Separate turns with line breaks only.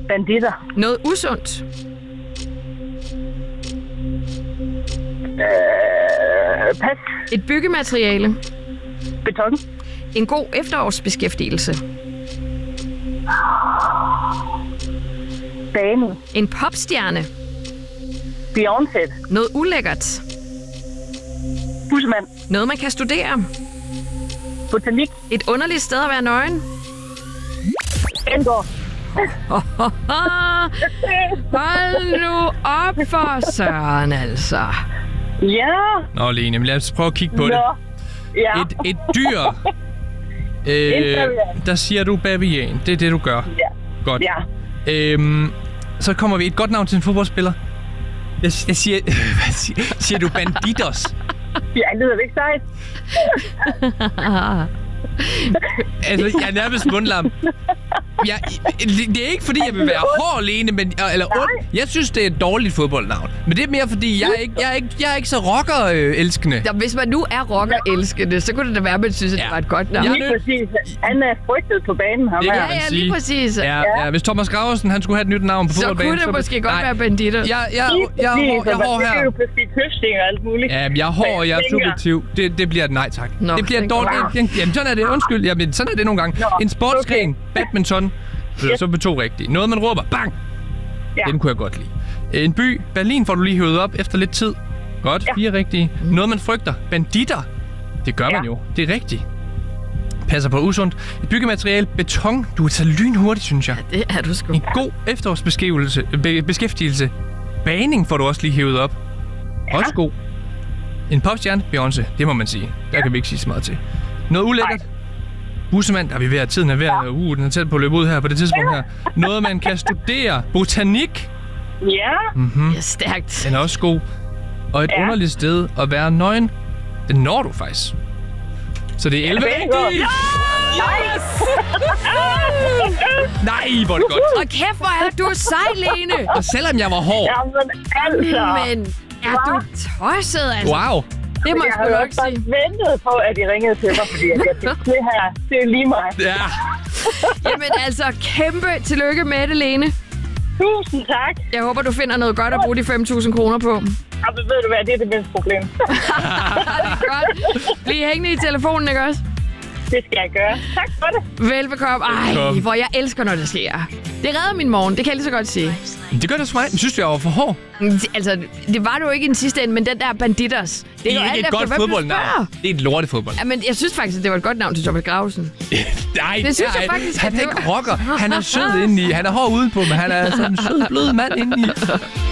Banditter.
Noget usundt.
Pas.
Et byggemateriale.
Beton.
En god efterårsbeskæftigelse.
Bane.
En popstjerne.
Beyoncé.
Noget ulækkert.
Bussemand.
Noget, man kan studere.
Botanik.
Et underligt sted at være nøgen.
Endgård.
Hold nu op for Søren, altså.
Ja.
Nå, Lene, men lad os prøve at kigge på det.
Ja.
Et dyr. Der siger du bavian. Det er det, du gør.
Ja.
Godt.
Ja.
Så kommer vi et godt navn til en fodboldspiller. Jeg siger... siger du Banditos?
Ja, det lyder ikke sejt.
Altså, jeg er nærmest mundlam. Det er ikke, fordi jeg vil være hård, Lene, men, eller ond. Jeg synes, det er et dårligt fodboldnavn. Men det er mere, fordi jeg er ikke så rocker-elskende.
Ja, hvis man nu er rocker-elskende, så kunne det da være, at man synes, at det var et godt navn.
Lige præcis. Han er frygtet på banen, ham her.
Ja, lige præcis.
Ja, hvis Thomas Graversen, han skulle have et nyt navn på fodboldbanen.
Så kunne det måske godt være Banditter.
Jeg er hård her.
Det er jo præcis høsting og alt muligt.
Ja, jeg er hård, og jeg er subjektiv. Det bliver et nej, tak. Det bliver et dårligt. Jamen, sådan er det. Undskyld. Jamen, sådan er det nogle gange. En sportsgren, badminton, så med 2 rigtige. Noget, man råber, bang! Ja. Den kunne jeg godt lide. En by, Berlin får du lige hævet op efter lidt tid. Godt, 4 rigtige. Noget, man frygter, banditter. Det gør man jo. Det er rigtigt. Passer på usundt. Et byggemateriale, beton. Du er så lynhurtigt, synes jeg.
Ja, det er du sgu.
En god efterårsbeskæftigelse. Baning får du også lige hævet op. Også god. En popstjerne, Beyoncé. Det må man sige. Der kan vi ikke sige så meget til. Noget ulækkert. Bussemand, der er vi ved at tiden er ved at... den er tæt på at løbe ud her på det tidspunkt her. Noget, man kan studere. Botanik.
Ja.
Mm-hmm.
Det er stærkt.
Den er også god. Og et underligt sted at være nøgen. Den når du faktisk. Så det er 11 rigtigt.
Yes!
Nej, hvor er det godt.
Og kæft, hvor er du sej, Lene.
Og selvom jeg var hård.
Jamen, altså.
Men er du tosset, altså?
Wow.
Det må jeg sgu nok sige.
ventet på, at I ringede til mig, fordi jeg tænkte, det her, det er lige mig.
Ja.
Jamen altså, kæmpe tillykke med det, Lene.
Tusind tak.
Jeg håber, du finder noget godt at bruge de 5.000 kroner på.
Og ved du hvad, det er det mindste problem.
Det er godt. Bliv hængende i telefonen, ikke også?
Det skal jeg gøre. Tak for det.
Velbekomme. Ej, hvor jeg elsker, når det sker. Det redder min morgen, det kan jeg lige så godt sige.
Det gør det for mig. Jeg synes, jeg var for hård.
Altså, det var det jo ikke i den sidste ende, men den der Banditters.
Det er ikke et godt fodboldnavn. Det er et lortefodbold.
Ja, men jeg synes faktisk, at det var et godt navn til Thomas Graversen.
Nej,
det synes jeg faktisk.
Han er ikke rocker. Han er sød indeni. Han er hård udenpå, men han er sådan en sød, blød mand indeni.